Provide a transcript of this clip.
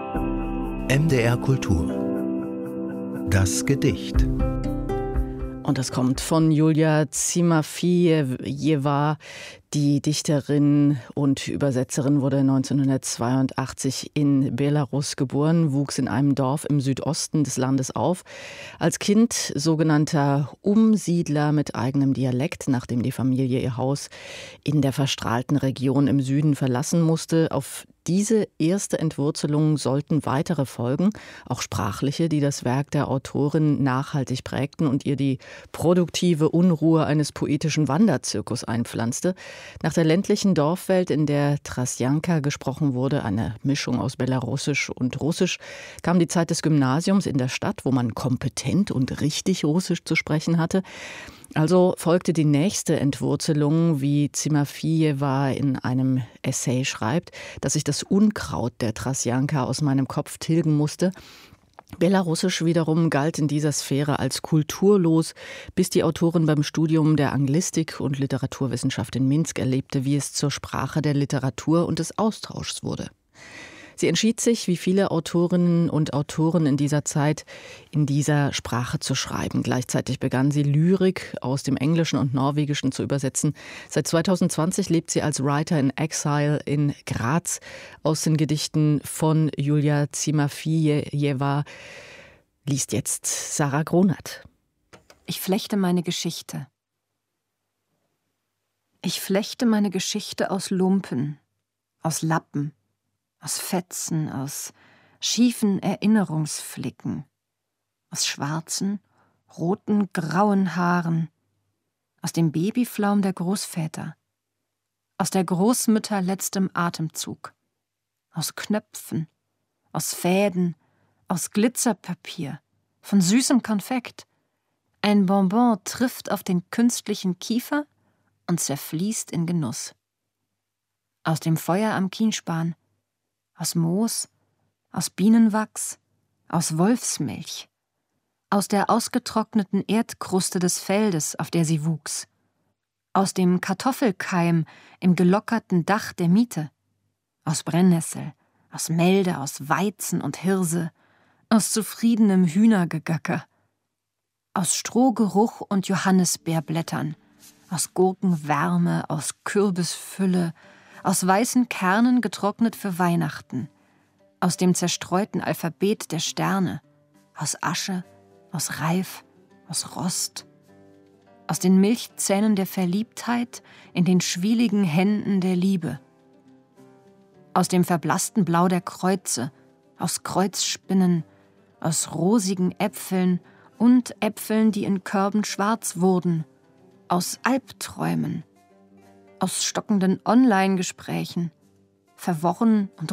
MDR Kultur. Das Gedicht. Und das kommt von Julia Timofejewa. Die Dichterin und Übersetzerin wurde 1982 in Belarus geboren, wuchs in einem Dorf im Südosten des Landes auf. Als Kind sogenannter Umsiedler mit eigenem Dialekt, nachdem die Familie ihr Haus in der verstrahlten Region im Süden verlassen musste. Auf diese erste Entwurzelung sollten weitere folgen, auch sprachliche, die das Werk der Autorin nachhaltig prägten und ihr die produktive Unruhe eines poetischen Wanderzirkus einpflanzte. Nach der ländlichen Dorfwelt, in der Trasjanka gesprochen wurde, eine Mischung aus Belarussisch und Russisch, kam die Zeit des Gymnasiums in der Stadt, wo man kompetent und richtig Russisch zu sprechen hatte. Also folgte die nächste Entwurzelung, wie Timofejewa in einem Essay schreibt, dass ich das Unkraut der Trasjanka aus meinem Kopf tilgen musste. Belarussisch wiederum galt in dieser Sphäre als kulturlos, bis die Autorin beim Studium der Anglistik und Literaturwissenschaft in Minsk erlebte, wie es zur Sprache der Literatur und des Austauschs wurde. Sie entschied sich, wie viele Autorinnen und Autoren in dieser Zeit, in dieser Sprache zu schreiben. Gleichzeitig begann sie Lyrik aus dem Englischen und Norwegischen zu übersetzen. Seit 2020 lebt sie als Writer in Exile in Graz. Aus den Gedichten von Julia Timofejewa liest jetzt Sarah Gronert. Ich flechte meine Geschichte. Ich flechte meine Geschichte aus Lumpen, aus Lappen, aus Fetzen, aus schiefen Erinnerungsflicken, aus schwarzen, roten, grauen Haaren, aus dem Babyflaum der Großväter, aus der Großmütter letztem Atemzug, aus Knöpfen, aus Fäden, aus Glitzerpapier, von süßem Konfekt. Ein Bonbon trifft auf den künstlichen Kiefer und zerfließt in Genuss. Aus dem Feuer am Kienspan, aus Moos, aus Bienenwachs, aus Wolfsmilch, aus der ausgetrockneten Erdkruste des Feldes, auf der sie wuchs, aus dem Kartoffelkeim im gelockerten Dach der Miete, aus Brennnessel, aus Melde, aus Weizen und Hirse, aus zufriedenem Hühnergegöcker, aus Strohgeruch und Johannisbeerblättern, aus Gurkenwärme, aus Kürbisfülle, aus weißen Kernen getrocknet für Weihnachten, aus dem zerstreuten Alphabet der Sterne, aus Asche, aus Reif, aus Rost, aus den Milchzähnen der Verliebtheit in den schwieligen Händen der Liebe, aus dem verblassten Blau der Kreuze, aus Kreuzspinnen, aus rosigen Äpfeln und Äpfeln, die in Körben schwarz wurden, aus Albträumen, aus stockenden Online-Gesprächen, verworren und